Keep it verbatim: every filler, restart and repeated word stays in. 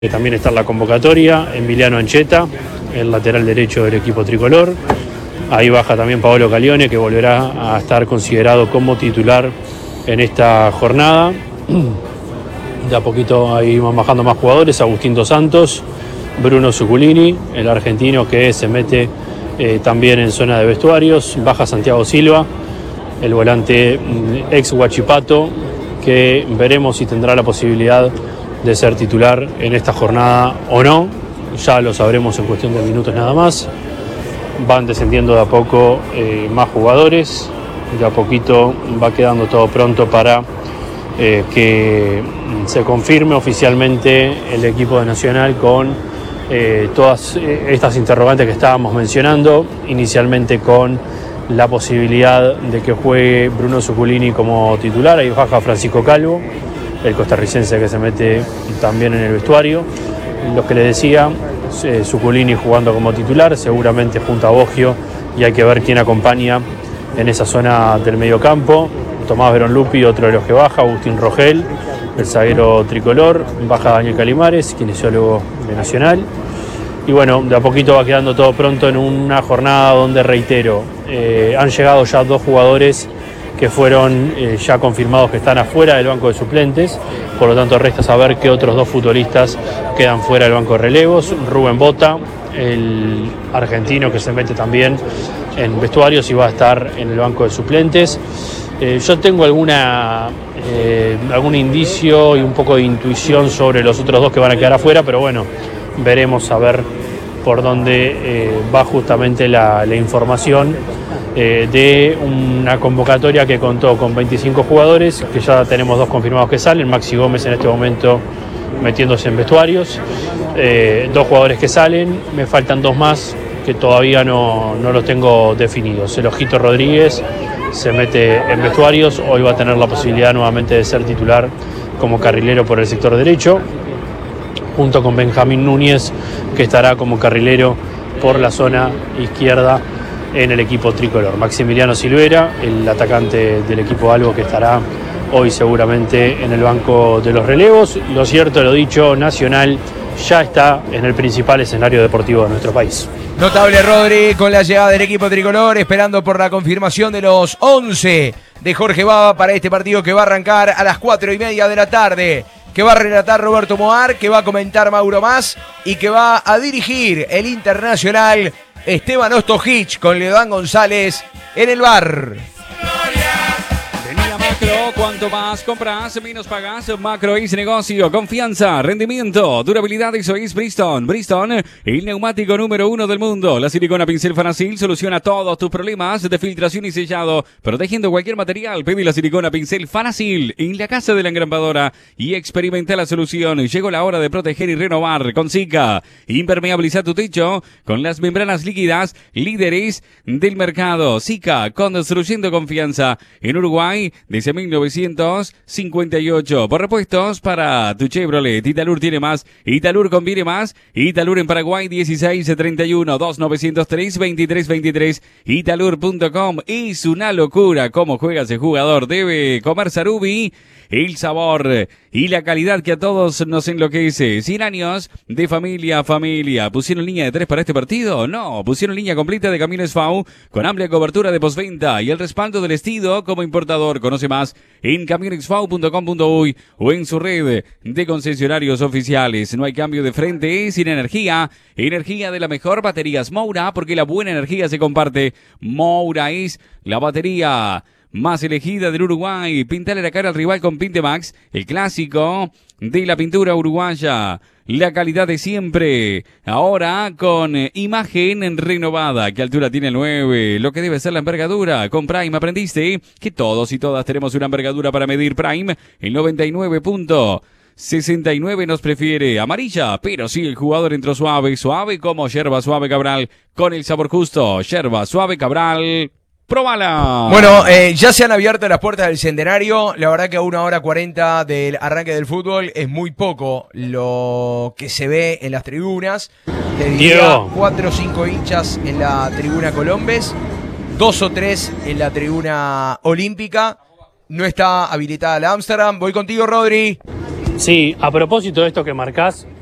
que también está en la convocatoria, Emiliano Ancheta, el lateral derecho del equipo tricolor. Ahí baja también Paolo Calione, que volverá a estar considerado como titular en esta jornada. De a poquito ahí van bajando más jugadores, Agustín Dos Santos, Bruno Zuculini, el argentino que se mete eh, también en zona de vestuarios, baja Santiago Silva, el volante ex Huachipato, que veremos si tendrá la posibilidad de ser titular en esta jornada o no, ya lo sabremos en cuestión de minutos nada más. Van descendiendo de a poco eh, más jugadores, de a poquito va quedando todo pronto para eh, que se confirme oficialmente el equipo de Nacional con eh, todas estas interrogantes que estábamos mencionando, inicialmente con la posibilidad de que juegue Bruno Zuculini como titular. Ahí baja Francisco Calvo, el costarricense que se mete también en el vestuario. Lo que le decía, eh, Zuculini jugando como titular, seguramente junto a Boggio, y hay que ver quién acompaña en esa zona del mediocampo. Tomás Veronlupi, otro de los que baja, Agustín Rogel, el zaguero tricolor, baja Daniel Calimares, kinesiólogo de Nacional. Y bueno, de a poquito va quedando todo pronto en una jornada donde, reitero, eh, han llegado ya dos jugadores que fueron eh, ya confirmados que están afuera del banco de suplentes, por lo tanto resta saber qué otros dos futbolistas quedan fuera del banco de relevos. Rubén Bota, el argentino que se mete también en vestuarios y va a estar en el banco de suplentes. Eh, yo tengo alguna, eh, algún indicio y un poco de intuición sobre los otros dos que van a quedar afuera, pero bueno, veremos a ver por dónde eh, va justamente la, la información eh, de una convocatoria que contó con veinticinco jugadores, que ya tenemos dos confirmados que salen, Maxi Gómez en este momento metiéndose en vestuarios, eh, dos jugadores que salen, me faltan dos más que todavía no, no los tengo definidos. El Ojito Rodríguez se mete en vestuarios, hoy va a tener la posibilidad nuevamente de ser titular como carrilero por el sector derecho, junto con Benjamín Núñez, que estará como carrilero por la zona izquierda en el equipo tricolor. Maximiliano Silvera, el atacante del equipo Albo, que estará hoy seguramente en el banco de los relevos. Lo cierto, lo dicho, Nacional ya está en el principal escenario deportivo de nuestro país. Notable Rodri con la llegada del equipo tricolor, esperando por la confirmación de los once de Jorge Baba para este partido que va a arrancar a las cuatro y media de la tarde, que va a relatar Roberto Moar, que va a comentar Mauro Mas y que va a dirigir el internacional Esteban Ostojic con Leodán González en el bar. Venía Macro, cuanto más compras, menos pagas. Macro es negocio, confianza, rendimiento, durabilidad. Eso es Bridgestone. Bridgestone, el neumático número uno del mundo. La silicona pincel Fanacil soluciona todos tus problemas de filtración y sellado, protegiendo cualquier material. Pedí la silicona pincel Fanacil en la casa de la engrampadora y experimenta la solución. Llegó la hora de proteger y renovar con Sika. Impermeabiliza tu techo con las membranas líquidas, líderes del mercado. Sika, construyendo confianza en Uruguay desde mil novecientos cincuenta y ocho. Por repuestos para tu Chevrolet. Italur tiene más. Italur conviene más. Italur en Paraguay dieciséis treinta y uno dos nueve cero tres veintitrés veintitrés. Italur punto com. Es una locura cómo juega ese jugador. Debe comer Sarubi. El sabor y la calidad que a todos nos enloquece. cien años de familia a familia. ¿Pusieron línea de tres para este partido? No, pusieron línea completa de Camiones F A U con amplia cobertura de postventa y el respaldo del Estido como importador. Conoce más en camiones f a u punto com punto uy o en su red de concesionarios oficiales. No hay cambio de frente sin energía. Energía de la mejor, baterías Moura, porque la buena energía se comparte. Moura es la batería más elegida del Uruguay. Pintale la cara al rival con Pintemax, el clásico de la pintura uruguaya. La calidad de siempre, ahora con imagen renovada. ¿Qué altura tiene el nueve? Lo que debe ser la envergadura. Con Prime aprendiste que todos y todas tenemos una envergadura para medir. Prime, el noventa y nueve punto sesenta y nueve nos prefiere amarilla, pero sí, el jugador entró suave, suave como yerba suave Cabral, con el sabor justo. Yerba suave Cabral, ¡próbala! Bueno, eh, ya se han abierto las puertas del Centenario. La verdad que a una hora cuarenta del arranque del fútbol es muy poco lo que se ve en las tribunas. Te diría Diego. cuatro o cinco hinchas en la tribuna Colombes, dos o tres en la tribuna Olímpica. No está habilitada la Amsterdam. Voy contigo, Rodri. Sí, a propósito de esto que marcás,